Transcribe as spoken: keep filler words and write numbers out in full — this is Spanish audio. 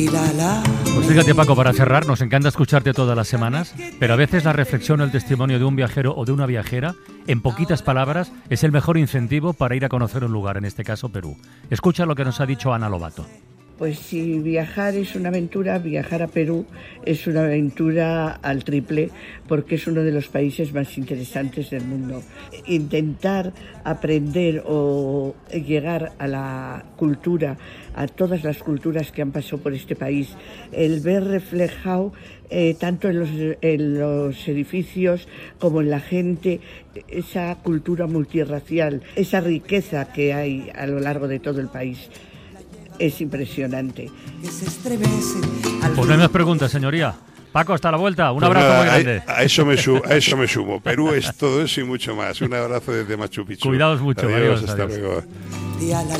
Pues fíjate, Paco, para cerrar, nos encanta escucharte todas las semanas, pero a veces la reflexión o el testimonio de un viajero o de una viajera, en poquitas palabras, es el mejor incentivo para ir a conocer un lugar, en este caso Perú. Escucha lo que nos ha dicho Ana Lobato. Pues si viajar es una aventura, viajar a Perú es una aventura al triple, porque es uno de los países más interesantes del mundo. Intentar aprender o llegar a la cultura, a todas las culturas que han pasado por este país, el ver reflejado eh, tanto en los, en los edificios como en la gente, esa cultura multirracial, esa riqueza que hay a lo largo de todo el país. Es impresionante. Pues no hay más preguntas, señoría. Paco, hasta la vuelta. Un pues abrazo nada, muy grande. A, a, eso me su, a eso me sumo. Perú es todo eso y mucho más. Un abrazo desde Machu Picchu. Cuidaos mucho. Adiós, Adiós, hasta adiós. luego.